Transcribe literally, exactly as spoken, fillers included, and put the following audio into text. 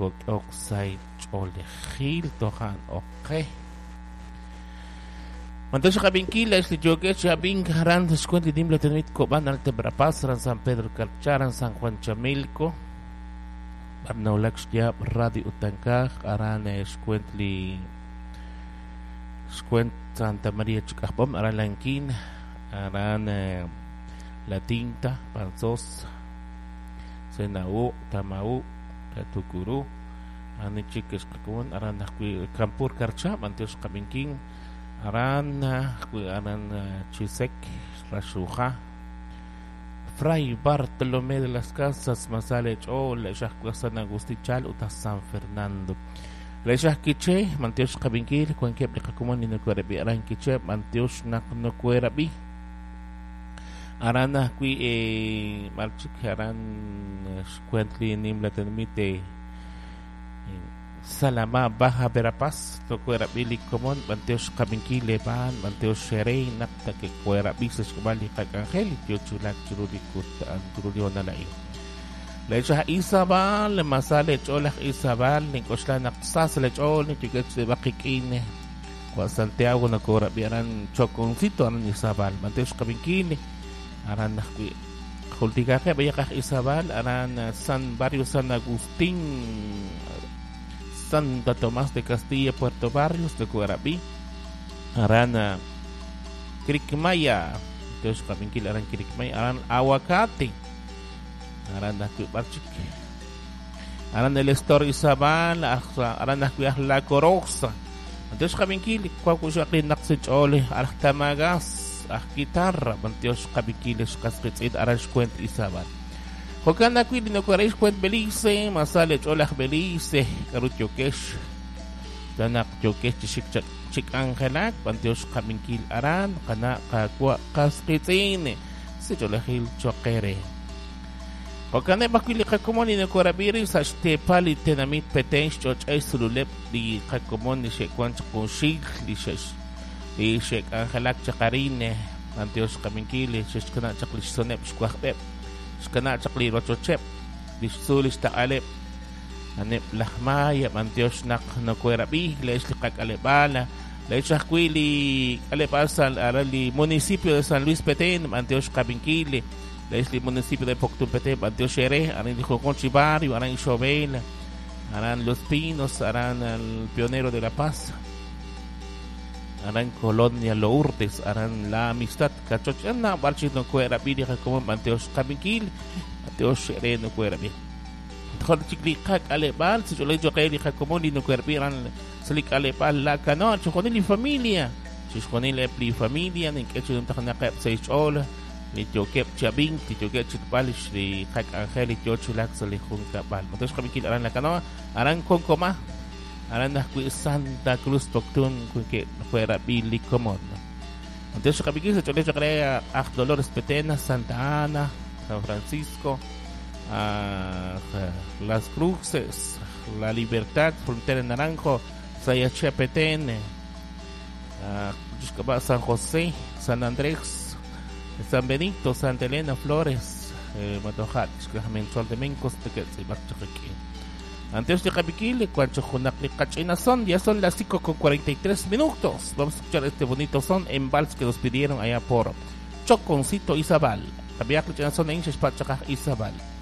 ko oksay chole khil tohan okay Mantas kabinkila isli joget shabing haran descuent dimble tenit ko ban alte brapas ran San Pedro Calcharan San Juan Chamilco Barnaulax ya radio utankaj aran escuentli escuent Santa María Chicapom aran lankin aran eh, La Tinta Panzos Senau Tamau Tukuru ani chikes kakun aran nakwi Kampur Karcha mantios kabinking aran kui aran Chisek Rasuja Fray Bartolomé de las Casas Masalech o le shakwa San Agustín Chal uta San Fernando le shakkiche mantios kabinkil kwen kep kakumon ni kwerabi aran kiche mantios nak no kwerabi aran kui e malchik aran kwentli nim latenmite Salama Baja Verapaz to kuera bili komon banteos kabinkile ban banteos sherey nakta ke kuera bises kumali kag angeli yo chulak churuli kut an churuli onalai lecha Isabal masale cholak Isabal ning kosla naksas le chol ni tiget se bakikine kwa Santiago na kuera biaran chokoncito an Isabal banteos kabinkile aran nakwi kultiga ke bayakak Isabal aran San Barrio San Agustín Santa Tomás de Castilla, Puerto Barrios de Cuarabi, Arana Cricmaya, entonces Caminquil Aran Cricmaya, Aran Aguacate, Arana Cuibarchic, Aran el Estor Isabal, Arana Cuiar La Coroxa, entonces Caminquil, Quacuchacli Naxich Ole, Artamagas, Arquitarra, Mantios Caminquil, Casquet, Arashquent Isabal. Hokana kwili no kwaresh kwent Belize, masale cholak Belize, karut yokesh, danak yokesh chik chik angelak, pantios kaminkil aran, kana kakwa kaskitine, si cholahil chokere. Hokana bakwili kakumoni no kwarabiri sa stepali tenamit petens choch ay sululep di kakumoni shekwan chkunshik li shesh, li shek angelak chakarine, pantios kaminkil, shesh kana chaklish sonep shkwakbeb. Kana chakli rochochep disulis ta alep anep lahmaya mantios nak no kuerabi les likak alepala les chakwili alepasal arali municipio de San Luis Petén mantios kabinkili les li municipio de Poctum Petén mantios Xere aran di Joconchi Barrio aran Xobel aran Los Pinos aran el Pionero de la Paz aran Colonia Lourdes aran La Amistad kachoch na barchit no kuerabi di como manteos kabinkil manteos Xere no kuerabi khol chikli kak alebal si jolay jokeli como ni no kuerabi aran salik alebal la kano chokoni li familia chokoni le pli familia ning kechu ta kana kap sa ichol ni jokep chabing ti joket chitbalish li kak angeli jochulak salihun kabal manteos kabinkil aran la kano aran konkoma aran na kui Santa Cruz Toctun kui ke fuera bili comon entonces kabigi sa chole chakre ah Dolores Petena Santa Ana San Francisco uh, Las Cruces La Libertad Frontera Naranjo Sayache Petén uh, San José San Andrés San Benito Santa Elena Flores eh, Matohat Mensual de Mencos de que se va a Antes de Cabiquil, cuando Junacli Cachina son, ya son las cinco con cuarenta y tres minutos. Vamos a escuchar este bonito son en vals que nos pidieron allá por Choconcito Isabal. Cabiacli son en Chespachacaj Isabal.